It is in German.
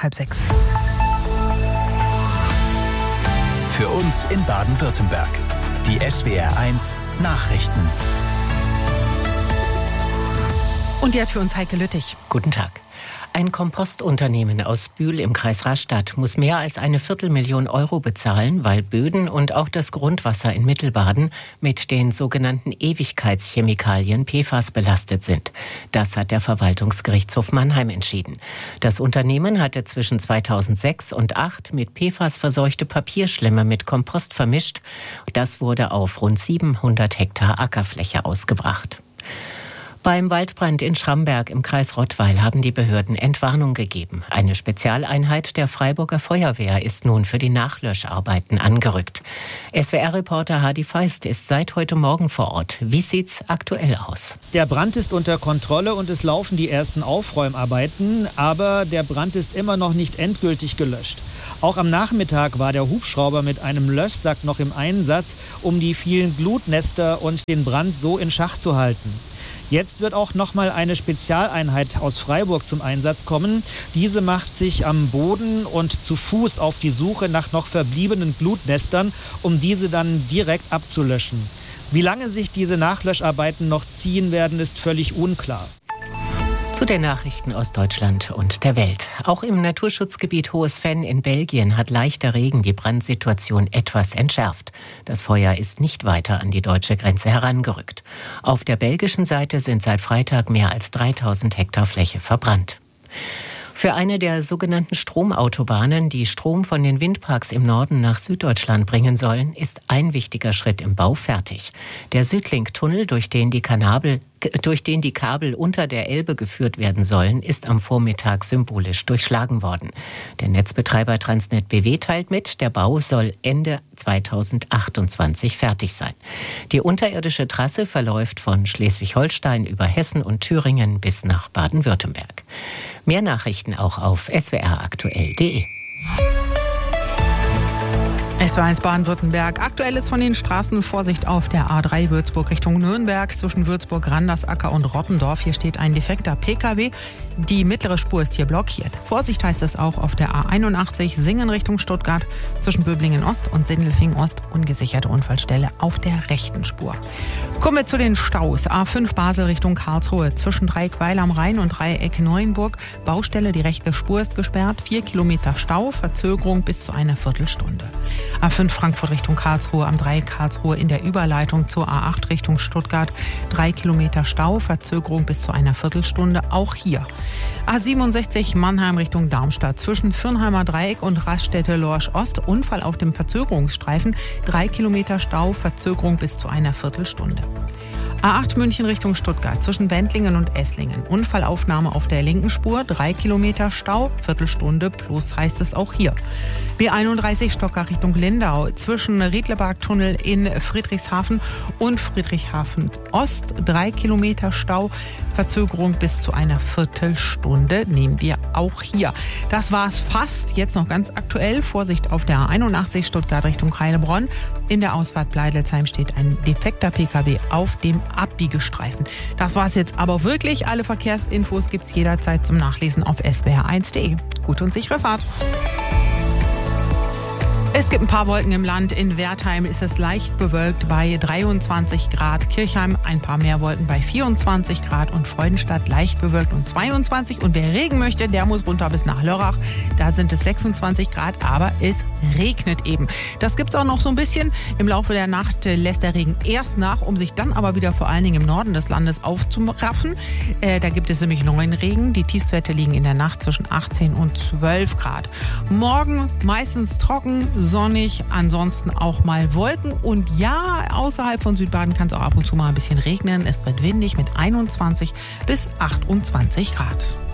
5:30. Für uns in Baden-Württemberg. Die SWR1 Nachrichten. Und die hat für uns Heike Lüttich. Guten Tag. Ein Kompostunternehmen aus Bühl im Kreis Rastatt muss mehr als 250.000 Euro bezahlen, weil Böden und auch das Grundwasser in Mittelbaden mit den sogenannten Ewigkeitschemikalien PFAS belastet sind. Das hat der Verwaltungsgerichtshof Mannheim entschieden. Das Unternehmen hatte zwischen 2006 und 2008 mit PFAS verseuchte Papierschlemme mit Kompost vermischt. Das wurde auf rund 700 Hektar Ackerfläche ausgebracht. Beim Waldbrand in Schramberg im Kreis Rottweil haben die Behörden Entwarnung gegeben. Eine Spezialeinheit der Freiburger Feuerwehr ist nun für die Nachlöscharbeiten angerückt. SWR-Reporter Hadi Feist ist seit heute Morgen vor Ort. Wie sieht's aktuell aus? Der Brand ist unter Kontrolle und es laufen die ersten Aufräumarbeiten, aber der Brand ist immer noch nicht endgültig gelöscht. Auch am Nachmittag war der Hubschrauber mit einem Löschsack noch im Einsatz, um die vielen Glutnester und den Brand so in Schach zu halten. Jetzt wird auch noch mal eine Spezialeinheit aus Freiburg zum Einsatz kommen. Diese macht sich am Boden und zu Fuß auf die Suche nach noch verbliebenen Glutnestern, um diese dann direkt abzulöschen. Wie lange sich diese Nachlöscharbeiten noch ziehen werden, ist völlig unklar. Zu den Nachrichten aus Deutschland und der Welt. Auch im Naturschutzgebiet Hohes Venn in Belgien hat leichter Regen die Brandsituation etwas entschärft. Das Feuer ist nicht weiter an die deutsche Grenze herangerückt. Auf der belgischen Seite sind seit Freitag mehr als 3.000 Hektar Fläche verbrannt. Für eine der sogenannten Stromautobahnen, die Strom von den Windparks im Norden nach Süddeutschland bringen sollen, ist ein wichtiger Schritt im Bau fertig. Der Südlink-Tunnel, durch den die Kabel unter der Elbe geführt werden sollen, ist am Vormittag symbolisch durchschlagen worden. Der Netzbetreiber Transnet BW teilt mit, der Bau soll Ende 2028 fertig sein. Die unterirdische Trasse verläuft von Schleswig-Holstein über Hessen und Thüringen bis nach Baden-Württemberg. Mehr Nachrichten auch auf swraktuell.de. SWR1 Baden-Württemberg. Aktuell ist von den Straßen Vorsicht auf der A3 Würzburg Richtung Nürnberg zwischen Würzburg, Randersacker und Rottendorf. Hier steht ein defekter Pkw. Die mittlere Spur ist hier blockiert. Vorsicht heißt es auch auf der A81 Singen Richtung Stuttgart zwischen Böblingen Ost und Sindelfingen Ost. Ungesicherte Unfallstelle auf der rechten Spur. Kommen wir zu den Staus. A5 Basel Richtung Karlsruhe zwischen Dreieckweil am Rhein und Dreieck Neuenburg. Baustelle, die rechte Spur ist gesperrt. 4 Kilometer Stau, Verzögerung bis zu einer Viertelstunde. A5 Frankfurt Richtung Karlsruhe am Dreieck Karlsruhe in der Überleitung zur A8 Richtung Stuttgart. 3 Kilometer Stau, Verzögerung bis zu einer Viertelstunde, auch hier. A67 Mannheim Richtung Darmstadt zwischen Fürnheimer Dreieck und Raststätte Lorsch Ost. Unfall auf dem Verzögerungsstreifen. 3 Kilometer Stau, Verzögerung bis zu einer Viertelstunde. A8 München Richtung Stuttgart zwischen Wendlingen und Esslingen. Unfallaufnahme auf der linken Spur, 3 Kilometer Stau, Viertelstunde plus heißt es auch hier. B31 Stockach Richtung Lindau zwischen Riedleberg-Tunnel in Friedrichshafen und Friedrichshafen Ost, 3 Kilometer Stau, Verzögerung bis zu einer Viertelstunde nehmen wir auch hier. Das war's fast, jetzt noch ganz aktuell. Vorsicht auf der A81 Stuttgart Richtung Heilbronn. In der Ausfahrt Bleidelsheim steht ein defekter Pkw auf dem Abbiegestreifen. Das war's jetzt aber wirklich. Alle Verkehrsinfos gibt's jederzeit zum Nachlesen auf swr1.de. Gute und sichere Fahrt. Es gibt ein paar Wolken im Land. In Wertheim ist es leicht bewölkt bei 23 Grad. Kirchheim ein paar mehr Wolken bei 24 Grad. Und Freudenstadt leicht bewölkt und 22. Und wer Regen möchte, der muss runter bis nach Lörrach. Da sind es 26 Grad, aber es regnet eben. Das gibt's auch noch so ein bisschen. Im Laufe der Nacht lässt der Regen erst nach, um sich dann aber wieder vor allen Dingen im Norden des Landes aufzuraffen. Da gibt es nämlich neuen Regen. Die Tiefstwerte liegen in der Nacht zwischen 18 und 12 Grad. Morgen meistens trocken, sonnig, ansonsten auch mal Wolken. Und ja, außerhalb von Südbaden kann es auch ab und zu mal ein bisschen regnen. Es wird windig mit 21 bis 28 Grad.